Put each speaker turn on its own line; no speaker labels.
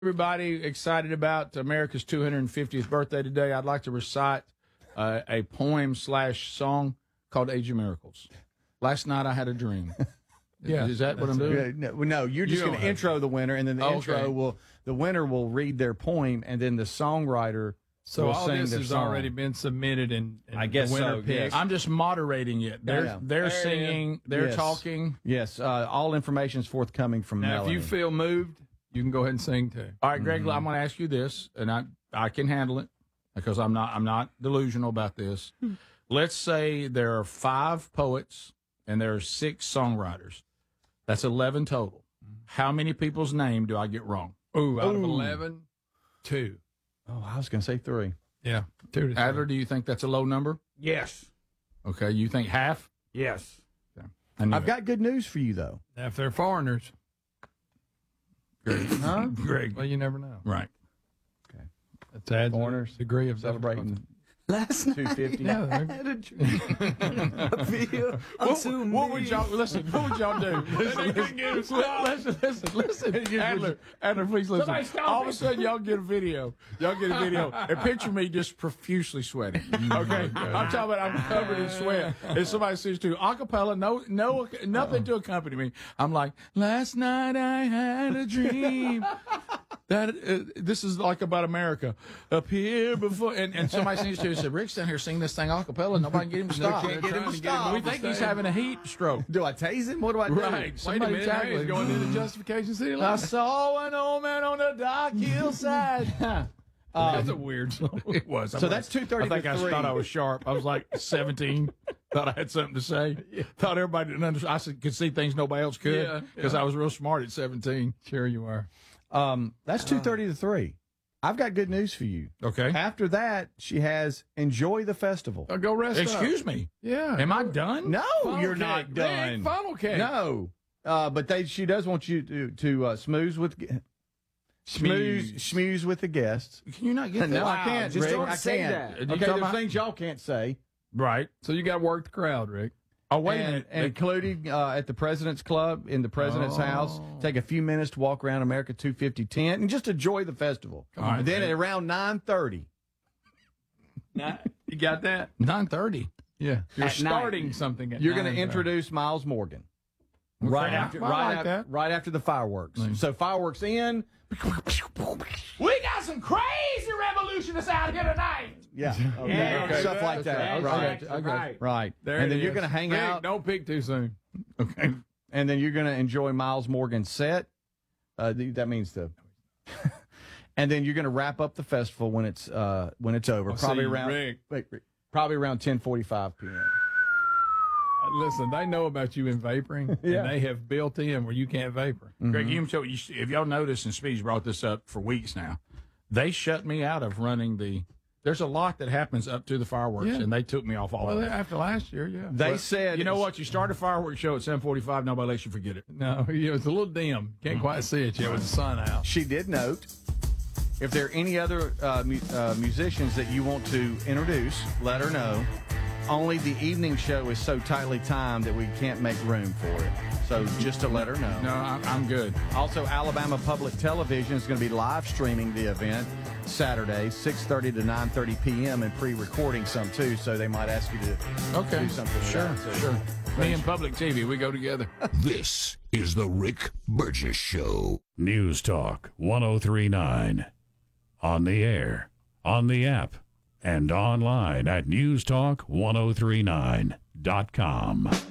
Everybody excited about America's 250th birthday today. I'd like to recite a poem/song called Age of Miracles. Last night I had a dream.
Yeah,
is that what I'm doing?
No, you're just going to intro the winner, and then the winner will read their poem, and then the songwriter
So
will
all
sing
this
their
has
song.
already been submitted, and
I guess
the winner
so,
picks.
yes.
I'm just moderating it. They're singing, they're
Yes.
talking.
Yes, all information is forthcoming from
Now,
Melanie.
if you feel moved, you can go ahead and sing too.
All right, Greg, I'm going to ask you this, and I can handle it because I'm not delusional about this. Let's say there are 5 poets and there are 6 songwriters. That's 11 total. How many people's name do I get wrong?
Ooh, out of 11, 2.
Oh, I was going to say 3.
Yeah, 2 to 3.
Adler, do you think that's a low number?
Yes.
Okay, you think half?
Yes.
I've got good news for you, though.
Now, if they're foreigners,
Huh? Greg.
well, you never know.
Right.
That's adds
Foreigners
a degree of
Celebrating
Last night
250.
Yeah,
I had a dream. A video unto
What
me.
would y'all listen? What would y'all do? Listen. Adler, please listen.
Somebody stop
All of a
it.
sudden, y'all get a video. And picture me just profusely sweating. Okay, I'm talking about I'm covered in sweat. And somebody says to acapella, nothing to accompany me. I'm like, last night I had a dream. That this is like about America up here before, and somebody sings to us. Said, Rick's down here singing this thing a cappella. Nobody can get him to stop.
can't get him to stop.
We think he's having a heat stroke.
Do I tase him? What do I do?
Right.
Wait a
Somebody
minute,
tackle
he's
him.
going into Justification City.
I saw an old man on the dark hillside.
That's a weird song.
It was.
So that's 2:30
I think
to
I
3.
thought I was sharp. I was like 17. Thought I had something to say. Thought everybody didn't understand. Could see things nobody else could because I was real smart at 17.
Sure you are.
That's 2:30 to 3. I've got good news for you.
Okay.
After that, she has Enjoy the Festival.
Oh, go rest up.
Excuse me.
Yeah.
Am I done?
No,
Funnel
you're
cake.
not
Big
done.
funnel cake.
No, but she does want you to schmooze with the guests.
Can you not get that?
No, I
Wow,
can't.
just
Rick,
don't
I
say
can't.
that.
You
Okay,
talking
there's
about-
things y'all can't say.
Right.
So you got to work the crowd, Rick.
Oh, wait a minute.
Including at the President's Club in the President's house. Take a few minutes to walk around America 250 tent and just enjoy the festival.
on,
and then
Rick.
at around 9:30.
You got that?
9:30.
Yeah. You're
At
starting
night.
something at
You're going to
9:30.
introduce Miles Morgan.
Okay.
Right after,
I
right,
like that.
right after the fireworks. So fireworks in.
We got some crazy revolutionists out here tonight.
Yeah. Okay.
Yeah, okay.
Stuff like that.
That's
Right.
right.
Right.
There
and
it
then
is.
you're going to hang
Rick,
out.
Don't peek too soon.
Okay.
And then you're going to enjoy Miles Morgan's set. That means the. And then you're going to wrap up the festival when it's over. Probably
see,
around.
Rick.
Wait, probably around 10:45 p.m.
Listen, they know about you in vaporing,
Yeah.
and they have built in where you can't vapor.
Greg, if y'all notice, and Speed's brought this up for weeks now, they shut me out of running the. There's a lot that happens up to the fireworks,
Yeah.
and they took me off all
Well,
of it.
after last year, yeah.
They said,
You know what? You start a fireworks show at 7:45. Nobody lets you forget it.
No, it's a little dim. Can't quite see it yet with the sun out.
She did note, if there are any other musicians that you want to introduce, let her know. Only the evening show is so tightly timed that we can't make room for it. So just to let her know.
No, I'm good.
Also, Alabama Public Television is going to be live streaming the event Saturday, 6:30 to 9:30 p.m. and pre-recording some too. So they might ask you to
Okay.
do something. with
Sure,
that. So-
sure. Me and Public TV, we go together.
This is the Rick Burgess Show. News Talk 1039. On the air, on the app, and online at newstalk1039.com.